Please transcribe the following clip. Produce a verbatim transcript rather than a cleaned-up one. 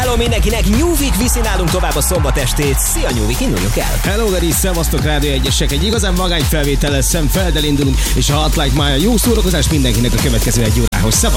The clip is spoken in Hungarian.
Hello mindenkinek, Nyúvik viszi nálunk tovább a szombat estét. Szia Nyúvik, induljunk el! Hello Geri, szevasztok Rádió egyesek. Egy igazán vagány felvétellel szemfeldel indulunk, és ha hát like már jó szórakozás mindenkinek a következő egy órához. Szevasz!